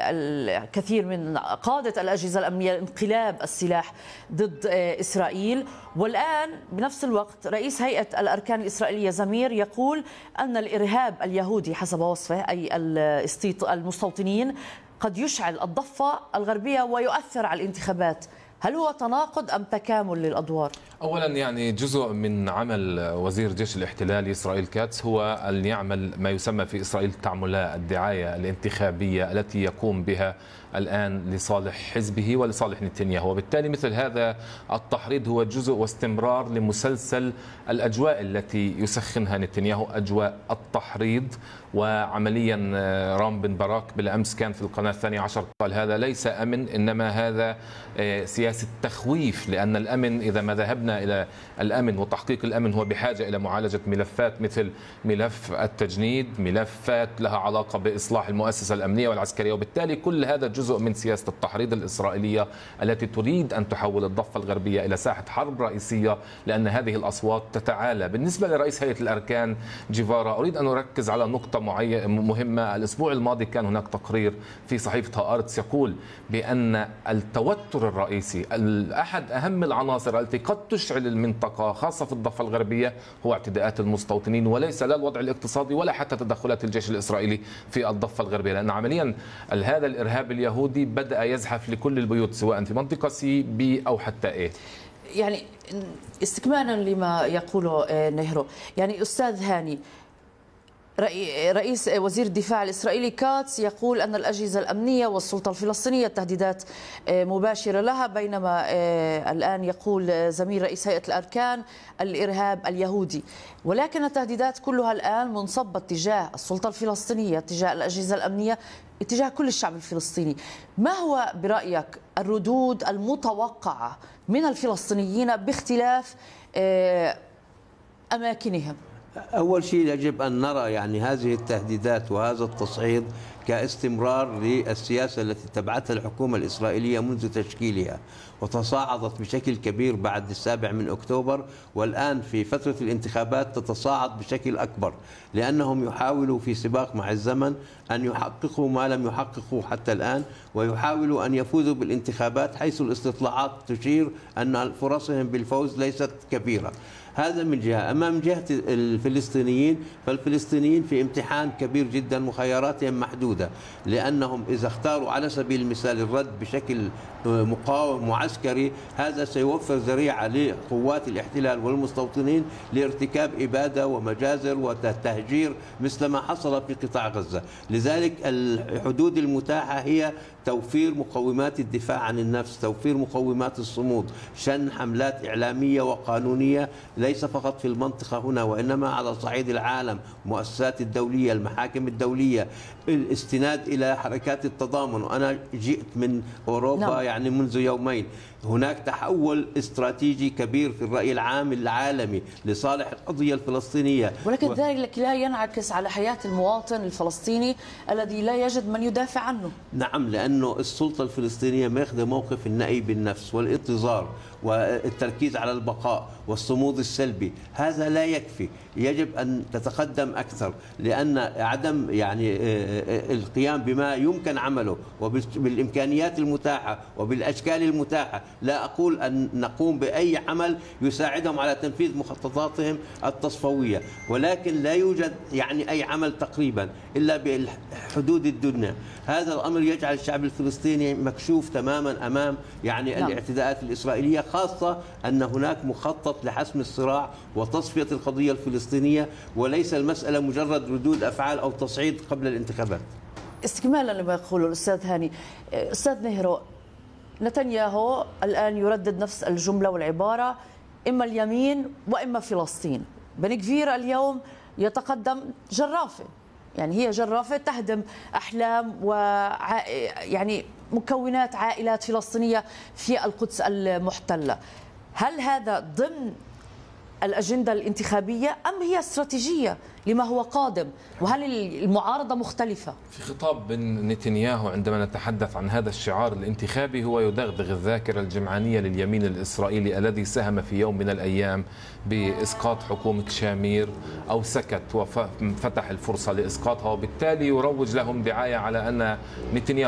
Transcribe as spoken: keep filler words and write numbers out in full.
الكثير من قادة الأجهزة الأمنية انقلاب السلاح ضد إسرائيل. والآن بنفس الوقت رئيس هيئة الأركان الإسرائيلية زمير يقول أن الإرهاب اليهودي حسب وصفه أي المستوطنين قد يشعل الضفة الغربية ويؤثر على الانتخابات. هل هو تناقض أم تكامل للأدوار؟ أولا يعني جزء من عمل وزير جيش الاحتلال إسرائيل كاتس هو أن يعمل ما يسمى في إسرائيل تعاملات الدعاية الانتخابية التي يقوم بها الآن لصالح حزبه ولصالح نتنياهو، وبالتالي مثل هذا التحريض هو جزء واستمرار لمسلسل الأجواء التي يسخنها نتنياهو، أجواء التحريض. وعمليا رام بن براك بالأمس كان في القناة الثانية عشر قال هذا ليس أمن إنما هذا سياسة تخويف، لأن الأمن إذا ما ذهبنا إلى الأمن وتحقيق الأمن هو بحاجة إلى معالجة ملفات مثل ملف التجنيد، ملفات لها علاقة بإصلاح المؤسسة الأمنية والعسكرية، وبالتالي كل هذا جزء من سياسة التحريض الإسرائيلية التي تريد أن تحول الضفة الغربية إلى ساحة حرب رئيسية، لأن هذه الأصوات تتعالى. بالنسبة لرئيس هيئة الأركان جيفارا أريد أن أركز على نقطة مهمة. الأسبوع الماضي كان هناك تقرير في صحيفة هآرتس يقول بأن التوتر الرئيسي أحد أهم العناصر التي قد تشعل المنطقة خاصة في الضفة الغربية هو اعتداءات المستوطنين، وليس لا الوضع الاقتصادي ولا حتى تدخلات الجيش الإسرائيلي في الضفة الغربية، لأن عمليا هذا الإرهاب اليهودي بدأ يزحف لكل البيوت سواء في منطقة سي بي أو حتى إيه. يعني استكمالا لما يقوله نهرو، يعني أستاذ هاني، رئيس وزير الدفاع الإسرائيلي كاتس يقول أن الأجهزة الأمنية والسلطة الفلسطينية تهديدات مباشرة لها، بينما الآن يقول زميل رئيس هيئة الأركان الإرهاب اليهودي. ولكن التهديدات كلها الآن منصبة تجاه السلطة الفلسطينية، تجاه الأجهزة الأمنية، اتجاه كل الشعب الفلسطيني. ما هو برأيك الردود المتوقعة من الفلسطينيين باختلاف أماكنهم؟ أول شيء يجب أن نرى يعني هذه التهديدات وهذا التصعيد كاستمرار للسياسة التي اتبعتها الحكومة الإسرائيلية منذ تشكيلها، وتصاعدت بشكل كبير بعد السابع من أكتوبر، والآن في فترة الانتخابات تتصاعد بشكل أكبر، لأنهم يحاولوا في سباق مع الزمن أن يحققوا ما لم يحققوا حتى الآن، ويحاولوا أن يفوزوا بالانتخابات حيث الاستطلاعات تشير أن فرصهم بالفوز ليست كبيرة. هذا من جهة. أما من جهة الفلسطينيين فالفلسطينيين في امتحان كبير جدا، مخيراتهم محدودة، لأنهم إذا اختاروا على سبيل المثال الرد بشكل مقاوم وعسكري هذا سيوفر ذريعة لقوات الاحتلال والمستوطنين لارتكاب إبادة ومجازر وتهجير مثل ما حصل في قطاع غزة. لذلك الحدود المتاحة هي توفير مقومات الدفاع عن النفس، توفير مقومات الصمود، شن حملات إعلامية وقانونية ليس فقط في المنطقة هنا وإنما على صعيد العالم، المؤسسات الدولية، المحاكم الدولية، الاستناد إلى حركات التضامن. وأنا جئت من أوروبا نعم. يعني منذ يومين. هناك تحول استراتيجي كبير في الرأي العام العالمي لصالح القضية الفلسطينية، ولكن و... ذلك لا ينعكس على حياة المواطن الفلسطيني الذي لا يجد من يدافع عنه. نعم، لأنه السلطة الفلسطينية ماخذة موقف النأي بالنفس والانتظار والتركيز على البقاء والصمود السلبي. هذا لا يكفي، يجب أن تتقدم أكثر، لأن عدم يعني القيام بما يمكن عمله وبالإمكانيات المتاحة وبالأشكال المتاحة، لا أقول أن نقوم بأي عمل يساعدهم على تنفيذ مخططاتهم التصفوية، ولكن لا يوجد يعني أي عمل تقريبا إلا بحدود الدنيا. هذا الأمر يجعل الشعب الفلسطيني مكشوف تماما أمام يعني نعم. الاعتداءات الإسرائيلية، خاصة أن هناك مخطط لحسم الصراع وتصفية القضية الفلسطينية، وليس المسألة مجرد ردود أفعال أو تصعيد قبل الانتخابات. استكمالا لما يقوله الأستاذ هاني، أستاذ نهرو، نتنياهو الآن يردد نفس الجملة والعبارة، إما اليمين وإما فلسطين. بن كفير اليوم يتقدم جرافة، يعني هي جرافة تهدم أحلام و يعني مكونات عائلات فلسطينية في القدس المحتلة. هل هذا ضمن الأجندة الانتخابية أم هي استراتيجية لما هو قادم؟ وهل المعارضة مختلفة؟ في خطاب بن نتنياهو عندما نتحدث عن هذا الشعار الانتخابي هو يدغدغ الذاكرة الجمعانية لليمين الإسرائيلي الذي ساهم في يوم من الأيام بإسقاط حكومة شامير أو سكت وفتح الفرصة لإسقاطها، وبالتالي يروج لهم دعاية على أن نتنياهو